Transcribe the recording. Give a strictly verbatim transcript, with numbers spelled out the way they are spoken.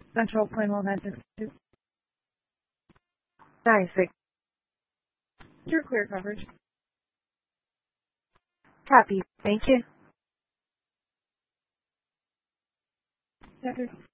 Central Plainwell nine six two. nine six. You're clear coverage. Copy. Thank you. Copy.